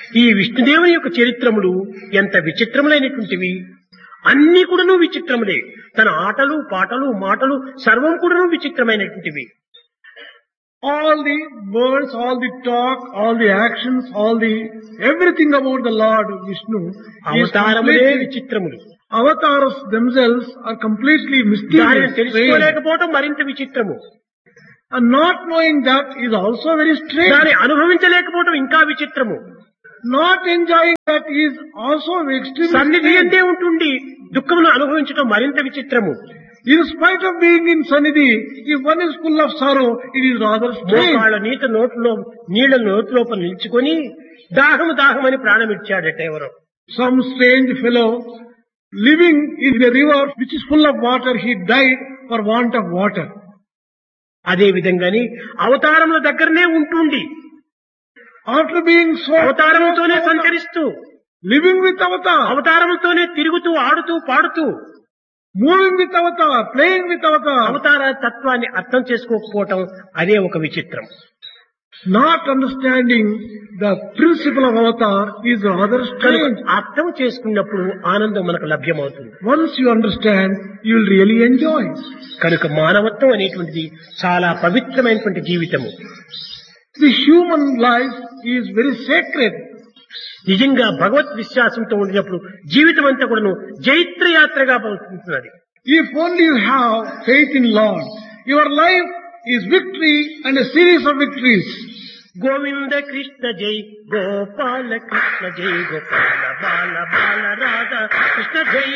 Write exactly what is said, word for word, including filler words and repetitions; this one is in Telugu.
ఈ విష్ణుదేవుని యొక్క చరిత్రములు ఎంత విచిత్రములైనటువంటివి. అన్ని కూడాను విచిత్రములే. తన ఆటలు పాటలు మాటలు సర్వం కూడాను విచిత్రమైనటువంటివి. All the words, all the talk, all the actions, all the everything about the Lord Vishnu is అవతారములే completely, విచిత్రములు. avatars themselves are completely దానిని mysterious, strange. తెలుసుకోలేకపోవటం మరింత విచిత్రము. And not knowing that is also very strange. దాన్ని అనుభవించలేకపోవటం ఇంకా విచిత్రము. Not enjoying that is also extremely సన్నిధి strange. అంటే ఉంటుండి దుఃఖమును అనుభవించటం మరింత విచిత్రము. In spite of being in Sannidhi, if one is full of sorrow, it is rather strange. మోకాళ్ళ నీట నోట్లో నీళ్ళ నోటి లోపల నిల్చుకొని దాహము దాహమని ప్రాణమిచ్చాడట ఎవరో. Some strange fellow living in the river which is full of water, he died for want of water. అదే విధంగాని అవతారముల దగ్గరనే ఉంటుండి After being so అవతారముతోనే సంచరిస్తూ living with avatar, అవతారముతోనే తిరుగుతూ ఆడుతూ పాడుతూ moving with avatar, playing with avatar, అవతార తత్వాన్ని అర్థం చేసుకోకపోవటం అదే ఒక విచిత్రం. not understanding the principle of avatar is rather strange. అర్థం చేసుకున్నప్పుడు ఆనందం మనకు లభ్యమవుతుంది. Once you understand, you will really enjoy. కనుక మానవత్వం అనేటువంటిది చాలా పవిత్రమైనటువంటి జీవితము. The human life is very sacred. నిజంగా భగవత్ విశ్వాసంతో ఉండినప్పుడు జీవితం అంతా కూడాను జైత్ర యాత్రగా పోతున్నది. If only you have faith in Lord, your life is victory and a series of victories. Govinda Krishna జై గోపాల కృష్ణ జై గోపాల బాల బాల రాధా కృష్ణ జై